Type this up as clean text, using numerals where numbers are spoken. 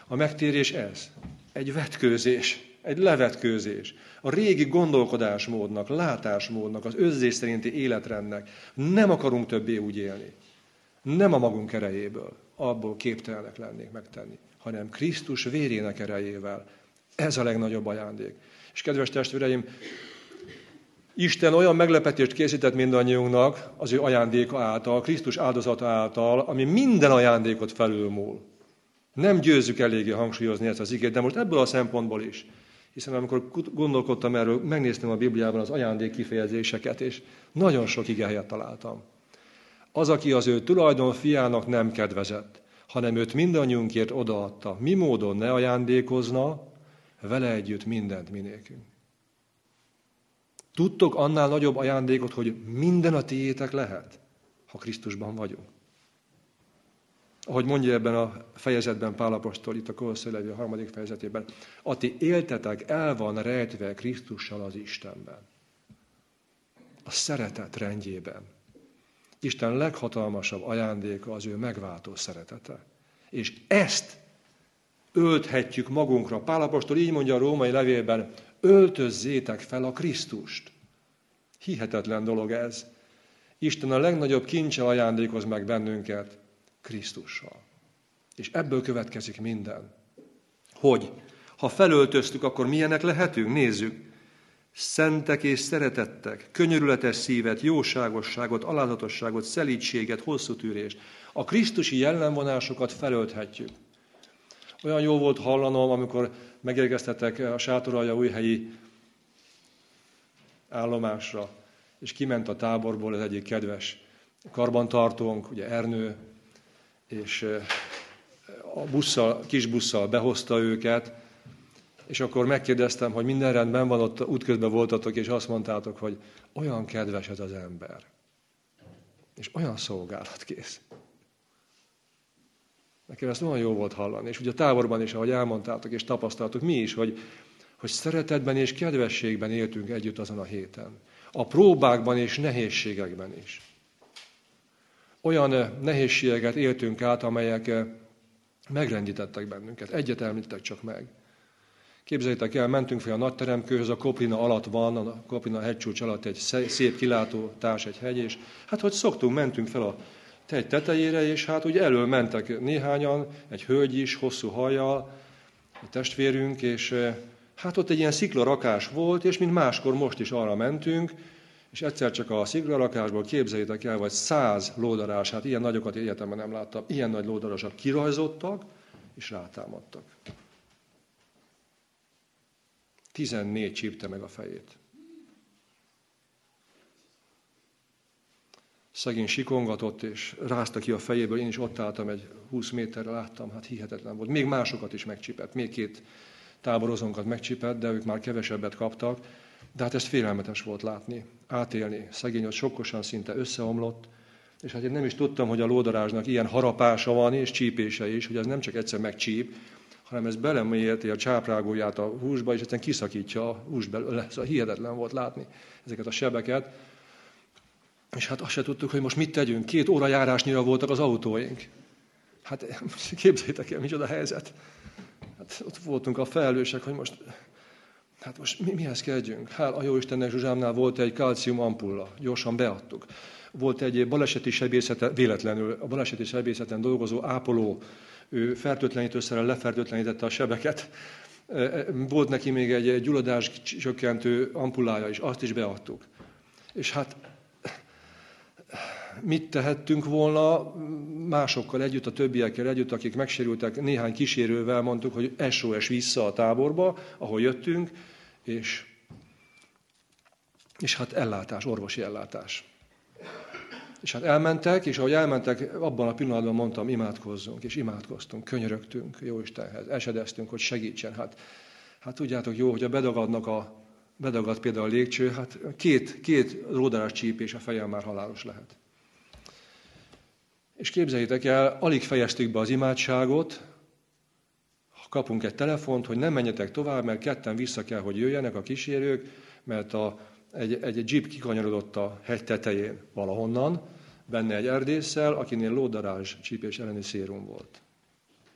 A megtérés ez. Egy vetkőzés, egy levetkőzés. A régi gondolkodásmódnak, látásmódnak, az önzés szerinti életrendnek nem akarunk többé úgy élni. Nem a magunk erejéből, abból képtelenek lennénk megtenni, hanem Krisztus vérének erejével. Ez a legnagyobb ajándék. És kedves testvéreim, Isten olyan meglepetést készített mindannyiunknak az ő ajándéka által, Krisztus áldozata által, ami minden ajándékot felülmúl. Nem győzzük eléggé hangsúlyozni ezt az igét, de most ebből a szempontból is. Hiszen amikor gondolkodtam erről, megnéztem a Bibliában az ajándék kifejezéseket, és nagyon sok igehelyet találtam. Az, aki az ő tulajdon fiának nem kedvezett, hanem őt mindannyiunkért odaadta, mi módon ne ajándékozna, vele együtt mindent minékünk. Tudtok annál nagyobb ajándékot, hogy minden a tiétek lehet, ha Krisztusban vagyunk? Ahogy mondja ebben a fejezetben Pál apostol, itt a Kolosszai levél 3. fejezetében, a ti éltetek el van rejtve Krisztussal az Istenben. A szeretet rendjében. Isten leghatalmasabb ajándéka az ő megváltó szeretete. És ezt ölthetjük magunkra. Pál apostol így mondja a római levélben, öltözzétek fel a Krisztust. Hihetetlen dolog ez. Isten a legnagyobb kincsel ajándékoz meg bennünket Krisztussal. És ebből következik minden. Hogy? Ha felöltöztük, akkor milyenek lehetünk? Nézzük. Szentek és szeretettek, könyörületes szívet, jóságosságot, alázatosságot, szelídséget, hosszútűrést. A krisztusi jellemvonásokat felölthetjük. Olyan jó volt hallanom, amikor megérkeztetek a Sátoraljaújhelyi állomásra, és kiment a táborból az egyik kedves karbantartónk, ugye Ernő, és a kis busszal behozta őket, és akkor megkérdeztem, hogy minden rendben van, ott útközben voltatok, és azt mondtátok, hogy olyan kedves ez az ember. És olyan szolgálatkész. Nekem ezt olyan jó volt hallani. És ugye a táborban is, ahogy elmondtátok, és tapasztaltuk mi is, hogy szeretetben és kedvességben éltünk együtt azon a héten. A próbákban és nehézségekben is. Olyan nehézségeket éltünk át, amelyek megrendítettek bennünket. Egyet említek csak meg. Képzeljétek el, mentünk fel a nagyteremkőhöz, a Koprina alatt van, a Koprina hegycsúcs alatt egy szép kilátó társ, egy hegy, és hát hogy szoktunk, mentünk fel a tegy tetejére, és hát ugye elől mentek néhányan, egy hölgy is, hosszú hajjal, egy testvérünk, és hát ott egy ilyen sziklarakás volt, és mint máskor most is arra mentünk, és egyszer csak a sziklarakásból képzeljétek el, vagy 100 lódarás, hát ilyen nagyokat életemben nem láttam, ilyen nagy lódarások kirajzottak, és rátámadtak. 14 csípte meg a fejét. Szegény sikongatott, és rázta ki a fejéből, én is ott álltam, egy 20 méterre láttam, hát hihetetlen volt. Még másokat is megcsipett, még 2 táborozónkat megcsipett, de ők már kevesebbet kaptak, de hát ez félelmetes volt látni, átélni. Szegény ott sokkosan szinte összeomlott, és hát én nem is tudtam, hogy a lódarázsnak ilyen harapása van, és csípése is, hogy ez nem csak egyszer megcsíp, hanem ez belemélyeti a csáprágóját a húsba, és egyszerűen kiszakítja a hús belőle. Szóval hihetetlen volt látni ezeket a sebeket. És hát azt se tudtuk, hogy most mit tegyünk. 2 óra járásnyira voltak az autóink. Hát képzeljétek el, micsoda helyzet. Hát ott voltunk a felelősek, hogy most mihez kezdjünk. A Jóistennek Zsuzsámnál volt egy kalcium ampulla, gyorsan beadtuk. Volt egy baleseti sebészeten, véletlenül a baleseti sebészeten dolgozó ápoló, ő fertőtlenítőszerrel lefertőtlenítette a sebeket. Volt neki még egy gyulladás csökkentő ampullája is, azt is beadtuk. És hát mit tehettünk volna másokkal együtt, a többiekkel együtt, akik megsérültek, néhány kísérővel mondtuk, hogy SOS vissza a táborba, ahol jöttünk, és hát ellátás, orvosi ellátás. És hát elmentek, és ahogy elmentek, abban a pillanatban mondtam, imádkozzunk, és imádkoztunk, könyörögtünk Jóistenhez, esedeztünk, hogy segítsen. Hát tudjátok jó, hogy bedagad például a légcső, hát 2 lódarás csípés a fejem már halálos lehet. És képzeljétek el, alig fejeztük be az imádságot, kapunk egy telefont, hogy nem menjetek tovább, mert 2 vissza kell, hogy jöjjenek a kísérők, mert egy jeep kikanyarodott a hegy tetején valahonnan, benne egy erdésszel, akinél lódarázs csípés elleni szérum volt.